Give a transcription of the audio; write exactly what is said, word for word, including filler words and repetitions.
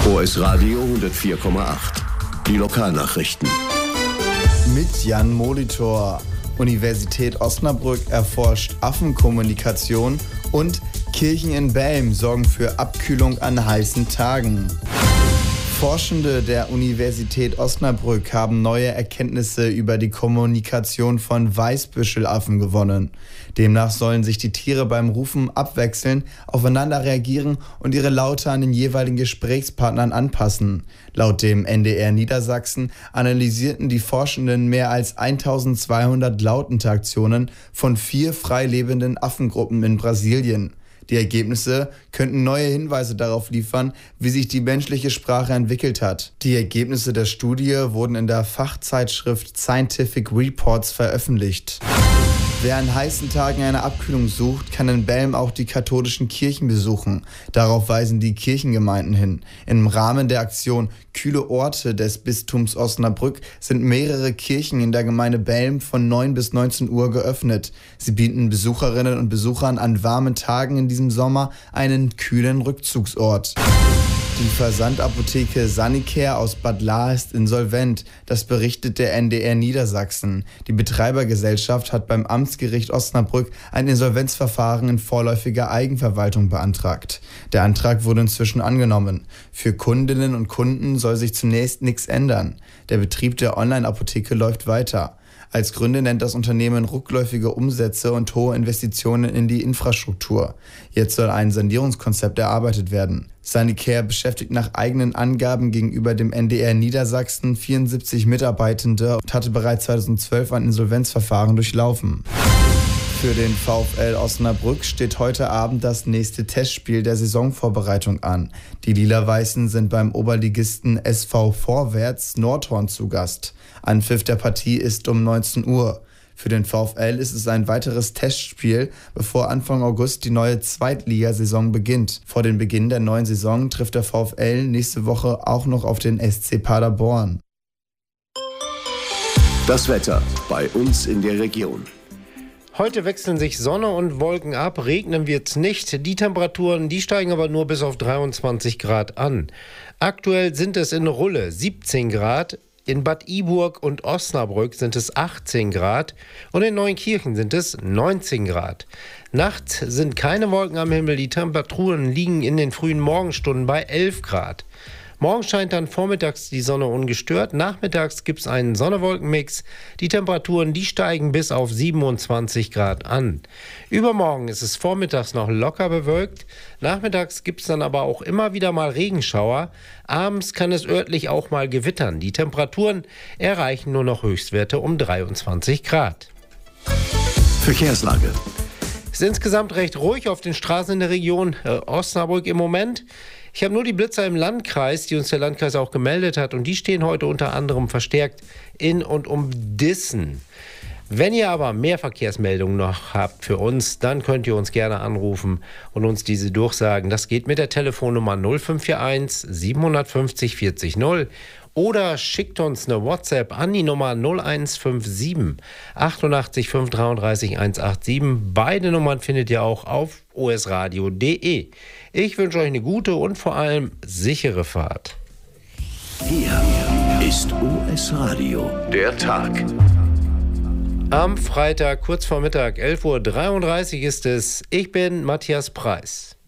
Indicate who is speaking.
Speaker 1: O S Radio hundertvier Komma acht. Die Lokalnachrichten.
Speaker 2: Mit Jan Molitor. Universität Osnabrück erforscht Affenkommunikation und Kirchen in Belm sorgen für Abkühlung an heißen Tagen. Forschende der Universität Osnabrück haben neue Erkenntnisse über die Kommunikation von Weißbüschelaffen gewonnen. Demnach sollen sich die Tiere beim Rufen abwechseln, aufeinander reagieren und ihre Laute an den jeweiligen Gesprächspartnern anpassen. Laut dem N D R Niedersachsen analysierten die Forschenden mehr als eintausendzweihundert Lautinteraktionen von vier frei lebenden Affengruppen in Brasilien. Die Ergebnisse könnten neue Hinweise darauf liefern, wie sich die menschliche Sprache entwickelt hat. Die Ergebnisse der Studie wurden in der Fachzeitschrift Scientific Reports veröffentlicht. Wer an heißen Tagen eine Abkühlung sucht, kann in Belm auch die katholischen Kirchen besuchen. Darauf weisen die Kirchengemeinden hin. Im Rahmen der Aktion Kühle Orte des Bistums Osnabrück sind mehrere Kirchen in der Gemeinde Belm von neun bis neunzehn Uhr geöffnet. Sie bieten Besucherinnen und Besuchern an warmen Tagen in diesem Sommer einen kühlen Rückzugsort. Die Versandapotheke Sanicare aus Bad Lahr ist insolvent. Das berichtet der N D R Niedersachsen. Die Betreibergesellschaft hat beim Amtsgericht Osnabrück ein Insolvenzverfahren in vorläufiger Eigenverwaltung beantragt. Der Antrag wurde inzwischen angenommen. Für Kundinnen und Kunden soll sich zunächst nichts ändern. Der Betrieb der Online-Apotheke läuft weiter. Als Gründe nennt das Unternehmen rückläufige Umsätze und hohe Investitionen in die Infrastruktur. Jetzt soll ein Sanierungskonzept erarbeitet werden. Sanicare beschäftigt nach eigenen Angaben gegenüber dem N D R Niedersachsen vierundsiebzig Mitarbeitende und hatte bereits zweitausendzwölf ein Insolvenzverfahren durchlaufen. Für den VfL Osnabrück steht heute Abend das nächste Testspiel der Saisonvorbereitung an. Die Lila-Weißen sind beim Oberligisten S V Vorwärts Nordhorn zu Gast. Anpfiff der Partie ist um neunzehn Uhr. Für den VfL ist es ein weiteres Testspiel, bevor Anfang August die neue Zweitligasaison beginnt. Vor dem Beginn der neuen Saison trifft der VfL nächste Woche auch noch auf den S C Paderborn.
Speaker 1: Das Wetter bei uns in der Region.
Speaker 3: Heute wechseln sich Sonne und Wolken ab, regnen wird's nicht. Die Temperaturen, die steigen aber nur bis auf dreiundzwanzig Grad an. Aktuell sind es in Rulle siebzehn Grad, in Bad Iburg und Osnabrück sind es achtzehn Grad und in Neunkirchen sind es neunzehn Grad. Nachts sind keine Wolken am Himmel, die Temperaturen liegen in den frühen Morgenstunden bei elf Grad. Morgen scheint dann vormittags die Sonne ungestört. Nachmittags gibt es einen Sonne-Wolken-Mix. Die Temperaturen, die steigen bis auf siebenundzwanzig Grad an. Übermorgen ist es vormittags noch locker bewölkt. Nachmittags gibt es dann aber auch immer wieder mal Regenschauer. Abends kann es örtlich auch mal gewittern. Die Temperaturen erreichen nur noch Höchstwerte um dreiundzwanzig Grad.
Speaker 1: Verkehrslage.
Speaker 3: Es ist insgesamt recht ruhig auf den Straßen in der Region äh, Osnabrück im Moment. Ich habe nur die Blitzer im Landkreis, die uns der Landkreis auch gemeldet hat, und die stehen heute unter anderem verstärkt in und um Dissen. Wenn ihr aber mehr Verkehrsmeldungen noch habt für uns, dann könnt ihr uns gerne anrufen und uns diese durchsagen. Das geht mit der Telefonnummer null fünf vier eins sieben fünf null vier null oder schickt uns eine WhatsApp an die Nummer null eins fünf sieben achtundachtzig fünf dreiunddreißig hundertsiebenundachtzig. Beide Nummern findet ihr auch auf o s radio punkt d e. Ich wünsche euch eine gute und vor allem sichere Fahrt.
Speaker 1: Hier ist O S Radio, der Tag.
Speaker 3: Am Freitag, kurz vor Mittag, elf Uhr dreiunddreißig ist es. Ich bin Matthias Preis.